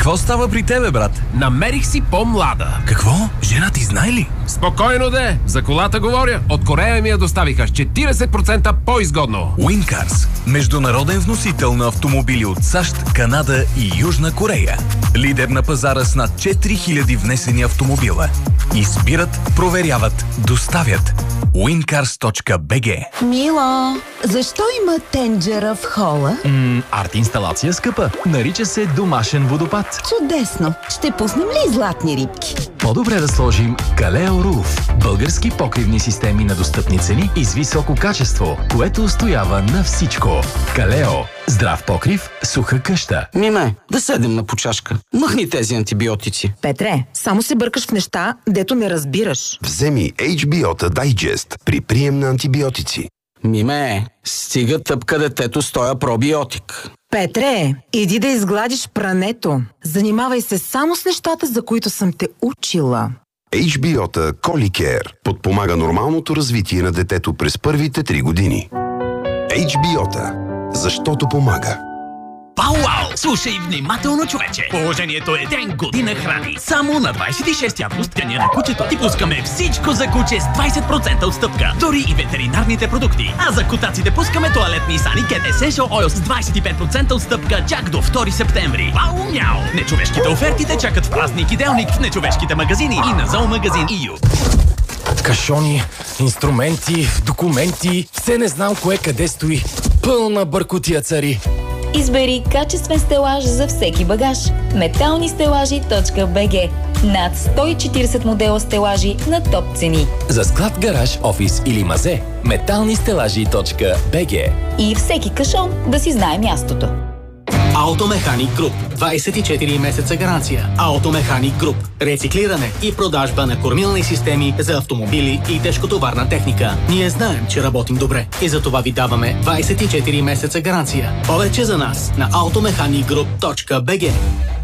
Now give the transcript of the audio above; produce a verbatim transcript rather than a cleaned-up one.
Какво става при тебе, брат? Намерих си по-млада. Какво? Жена ти знае ли? Спокойно де, за колата говоря. От Корея ми я доставиха с четиридесет процента по-изгодно. Уинкарс – международен вносител на автомобили от САЩ, Канада и Южна Корея. Лидер на пазара с над четири хиляди внесени автомобила. Избират, проверяват, доставят. уинкарс точка би джи. Мила, защо има тенджера в хола? М, арт-инсталация скъпа. Нарича се домашен водопад. Чудесно! Ще пуснем ли златни рибки? По-добре да сложим Калео Руф. Български покривни системи на достъпни цени и с високо качество, което устоява на всичко. Калео. Здрав покрив, суха къща. Миме, да седем на почашка. Махни тези антибиотици. Петре, само се бъркаш в неща, дето не разбираш. Вземи Ейч Би О-та Digest при прием на антибиотици. Миме, стига тъпка детето с тоя пробиотик. Петре, иди да изгладиш прането. Занимавай се само с нещата, за които съм те учила. Ейч Би О-та Коликер подпомага нормалното развитие на детето през първите три години. Ейч Би О-та. Защото помага. Пау-вау! Слушай внимателно, човече! Положението е ден година храни. Само на двадесет и шести август, деня на кучето, ти пускаме всичко за куче с двадесет процента отстъпка. Дори и ветеринарните продукти. А за котаците пускаме тоалетни Сани Cat Essential Oil с двадесет и пет процента отстъпка чак до втори септември. Вау-мяу! Нечовешките оферти те чакат в празник и делник в нечовешките магазини и на зоомагазин и ю. Кашони, инструменти, документи, все не знам кое къде стои. Пълна бъркотия цари. Избери качествен стелаж за всеки багаж. метални стелажи точка би джи. Над сто и четиридесет модела стелажи на топ цени. За склад, гараж, офис или мазе. метални стелажи точка би джи. И всеки кашон да си знае мястото. Автомеханик Груп. двадесет и четири месеца гаранция. Автомеханик Груп. Рециклиране и продажба на кормилни системи за автомобили и тежкотоварна техника. Ние знаем, че работим добре и за това ви даваме двадесет и четири месеца гаранция. Повече за нас на автомеханик груп точка би джи.